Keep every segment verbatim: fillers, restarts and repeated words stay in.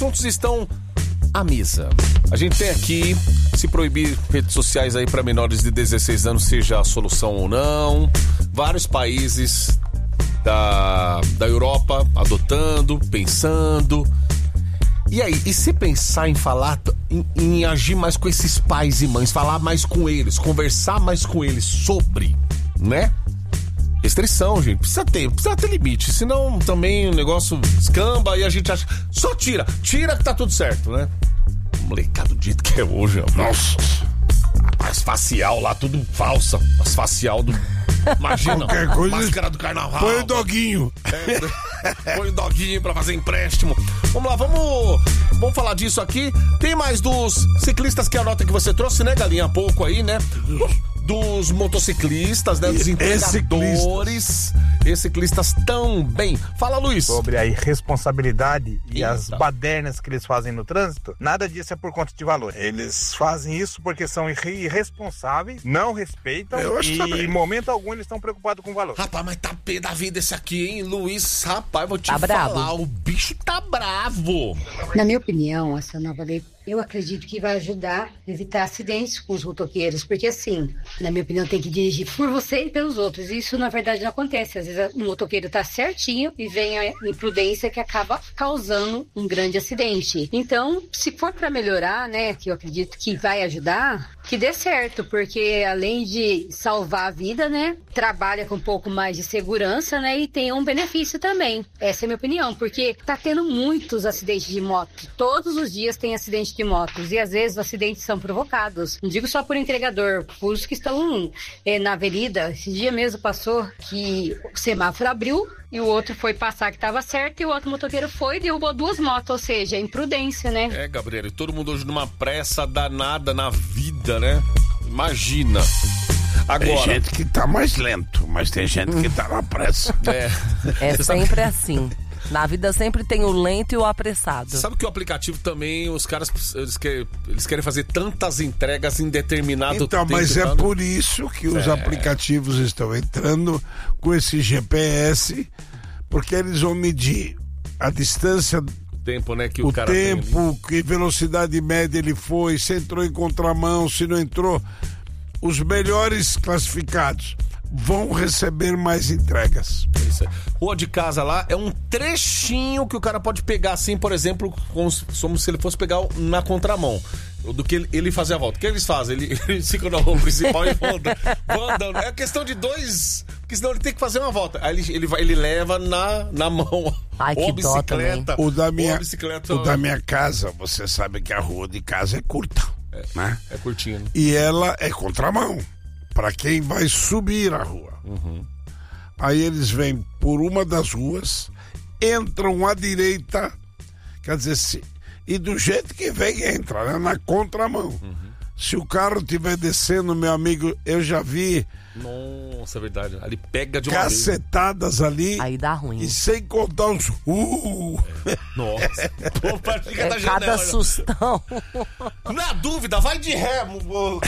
assuntos estão à mesa. A gente tem aqui, se proibir redes sociais aí para menores de dezesseis anos seja a solução ou não. Vários países da, da Europa adotando, pensando. E aí, e se pensar em falar, em, em agir mais com esses pais e mães, falar mais com eles, conversar mais com eles sobre, né? Restrição, gente. Precisa ter, precisa ter limite. Senão também o negócio escamba e a gente acha. Só tira, tira que tá tudo certo, né? O molecado do jeito que é hoje, ó. Nossa. As facial lá, tudo falsa. As facial do. Imagina, coisa, máscara do carnaval. Põe o doguinho. É, põe o doguinho pra fazer empréstimo. Vamos lá, vamos, vamos falar disso aqui. Tem mais dos ciclistas, que é a nota que você trouxe, né, Galinha? Há pouco aí, né? Dos motociclistas, né? Dos entregadores. E ciclistas também. Fala, Luiz. Sobre a irresponsabilidade e Eita. as badernas que eles fazem no trânsito, nada disso é por conta de valor. Eles fazem isso porque são irresponsáveis, não respeitam e em momento algum eles estão preocupados com o valor. Rapaz, mas tá pé da vida esse aqui, hein, Luiz? Rapaz, vou te Tá falar, bravo. o bicho tá bravo. Na minha opinião, essa nova lei, eu acredito que vai ajudar a evitar acidentes com os motoqueiros, porque assim, na minha opinião, tem que dirigir por você e pelos outros. Isso, na verdade, não acontece. Às vezes o motoqueiro tá certinho e vem a imprudência que acaba causando um grande acidente. Então, se for para melhorar, né, que eu acredito que vai ajudar, que dê certo, porque além de salvar a vida, né, trabalha com um pouco mais de segurança, né, e tem um benefício também. Essa é a minha opinião, porque tá tendo muitos acidentes de moto. Todos os dias tem acidente de motos e às vezes os acidentes são provocados. Não digo só por entregador, por os que estão é, na avenida. Esse dia mesmo passou que o semáforo abriu e o outro foi passar que estava certo e o outro motoqueiro foi e derrubou duas motos, ou seja, imprudência, né? É, Gabriela, e todo mundo hoje numa pressa danada na vida, né? Imagina. Agora... Tem gente que tá mais lento, mas tem gente que tá na pressa. É, É Você sabe- sempre assim. Na vida sempre tem o lento e o apressado. Sabe que o aplicativo também, os caras, eles querem, eles querem fazer tantas entregas em determinado Então, tempo. mas é tá? por isso que os É. aplicativos estão entrando com esse G P S, porque eles vão medir a distância, Tempo, né, que o, o cara tem ali. tempo, que velocidade média ele foi, se entrou em contramão, se não entrou. Os melhores classificados vão receber mais entregas. Isso aí. Rua de casa lá é um trechinho que o cara pode pegar assim, por exemplo, como se, como se ele fosse pegar na contramão. Do que ele, ele fazer a volta. O que eles fazem? Ele, eles ficam na rua principal e vão andando, vão andando. É questão de dois. Porque senão ele tem que fazer uma volta. Aí ele, ele, vai, ele leva na, na mão. Ai, ou a que dó bicicleta. O da ou minha, a bicicleta. o da minha casa, você sabe que a rua de casa é curta, né? É curtinho. Né? E ela é contramão para quem vai subir a rua. Uhum. Aí eles vêm por uma das ruas, entram à direita, quer dizer, se, e do jeito que vem, entra, né? Na contramão. Uhum. Se o carro estiver descendo, meu amigo, eu já vi Nossa, é verdade. Ali pega de uma vez. cacetadas ali. Aí dá ruim. E sem contar os uh, Nossa. Pô, fica da É janela. cada sustão. Na dúvida, vai de ré. mo-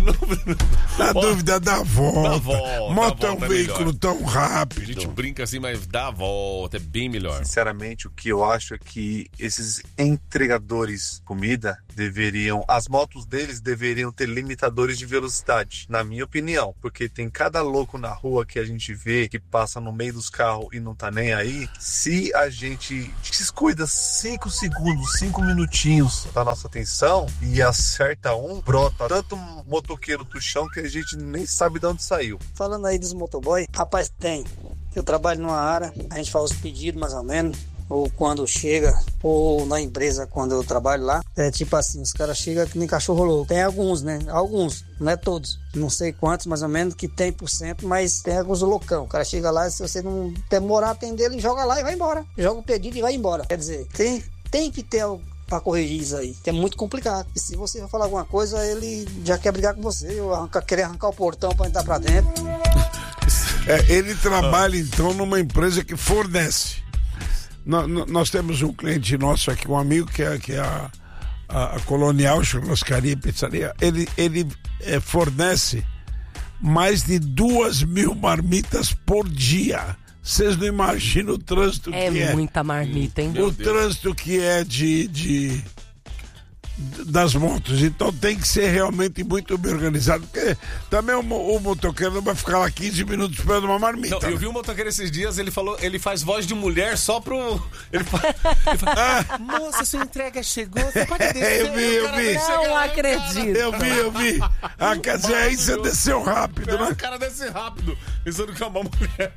na Ó, dúvida da volta. dá volta, Moto dá é um volta é veículo melhor. tão A rápido. gente brinca assim, mas dá a volta. É bem melhor. Sinceramente, o que eu acho é que esses entregadores de comida deveriam, as motos deles deveriam ter limitadores de velocidade, na minha opinião, porque tem cada louco na rua que a gente vê que passa no meio dos carros e não tá nem aí. Se a gente descuida cinco segundos, cinco minutinhos da nossa atenção e acerta um, brota tanto um motoqueiro do chão que a gente nem sabe de onde saiu. Falando aí dos motoboy, rapaz, tem. Eu trabalho numa área, a gente faz os pedidos mais ou menos, ou quando chega, ou na empresa quando eu trabalho lá, é tipo assim, os caras chegam que nem cachorro louco. Tem alguns, né? Alguns, não é todos. Não sei quantos mais ou menos que tem por cento, mas tem alguns loucão. O cara chega lá e se você não demorar a atender, ele joga lá e vai embora. Joga o pedido e vai embora. Quer dizer, tem, tem que ter algo pra corrigir isso aí, que é muito complicado. E se você vai falar alguma coisa, ele já quer brigar com você, ou arranca, querer arrancar o portão pra entrar pra dentro. É, ele trabalha então numa empresa que fornece. Nó- nó- Nós temos um cliente nosso aqui, um amigo que é, que é a, a, a Colonial Churrascaria e Pizzaria. Ele, ele é, fornece mais de duas mil marmitas por dia. Vocês não imaginam o trânsito é que é. É muita marmita, hein? O trânsito que é de, de das motos. Então tem que ser realmente muito bem organizado, porque também o, o motoqueiro não vai ficar lá quinze minutos esperando uma marmita. Não, eu vi um motoqueiro esses dias, ele falou, ele faz voz de mulher só pro... Ele fala, ele fala ah, moça, sua entrega chegou, você pode descer. Eu vi, eu vi. Não acredito. Eu vi, eu vi. Ah, quer dizer, aí você desceu rápido, é, né? O cara desce rápido, pensando que é uma mulher.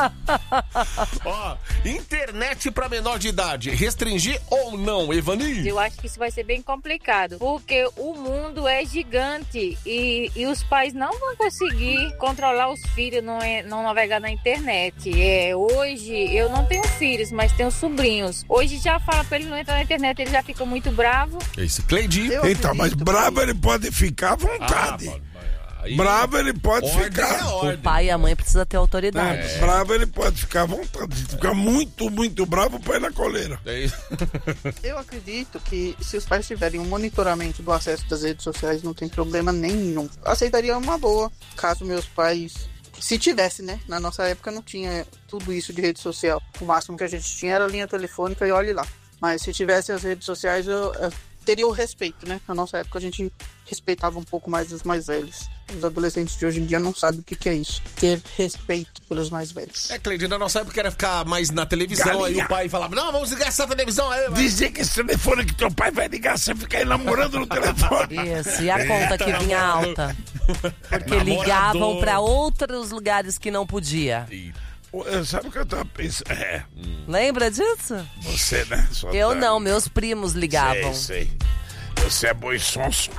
Ó, internet pra menor de idade, restringir ou não, Evani? Eu acho que isso vai ser bem complicado. Porque o mundo é gigante e, e os pais não vão conseguir controlar os filhos, não, é, não navegar na internet. É, hoje eu não tenho filhos, mas tenho sobrinhos. Hoje já fala pra ele não entrar na internet, ele já fica muito bravo. É isso, Cleide. Então, mas bravo ele pode ficar à vontade. Ah, Aí, bravo ele pode ficar. É o pai e a mãe precisam ter autoridade. É. Bravo ele pode ficar à vontade. Se ficar muito, muito bravo, põe na coleira. É isso. Eu acredito que se os pais tiverem um monitoramento do acesso das redes sociais, não tem problema nenhum. Eu aceitaria uma boa, caso meus pais... Se tivesse, né? Na nossa época não tinha tudo isso de rede social. O máximo que a gente tinha era a linha telefônica e olhe lá. Mas se tivesse as redes sociais, eu, eu teria o respeito, né? Na nossa época a gente respeitava um pouco mais os mais velhos. Os adolescentes de hoje em dia não sabem o que, que é isso. Ter respeito pelos mais velhos. É, Cleide, na nossa época era ficar mais na televisão. Galinha. Aí o pai falava, não, vamos ligar essa televisão aí. Dizer que esse telefone que teu pai vai ligar, você fica aí namorando no telefone. Isso, e a conta que vinha alta. Porque Namorador. Ligavam pra outros lugares que não podia. E... Sabe o que eu tava pensando? É. Lembra disso? Você, né? Só eu tá... não, meus primos ligavam. Sei, sei. Você é boi sonso.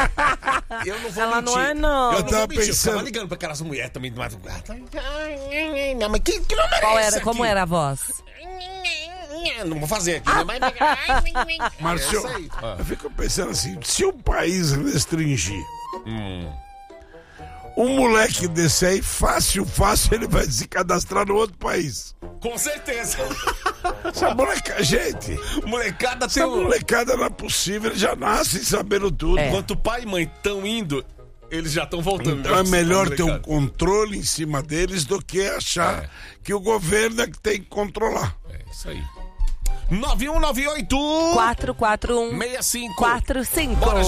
Eu não vou Ela mentir. não é, não. Eu, Eu tava não pensando... pensando. Eu tava ligando pra aquelas mulheres também de madrugada. Não, mas que, que não merece Qual era, aqui? como era a voz? Não vou fazer aqui, né? Mas... Márcio, eu fico pensando assim, se o país restringir, hum. um moleque desse aí, fácil, fácil, ele vai se cadastrar no outro país. Com certeza. Essa molecada, gente, molecada tem essa um... molecada não é possível, eles já nascem sabendo tudo. É. Enquanto pai e mãe estão indo, eles já estão voltando. Então é melhor ter um controle em cima deles do que achar é. que o governo é que tem que controlar. É isso aí. nove um nove oito quatro quatro um seis cinco quatro cinco. Bora,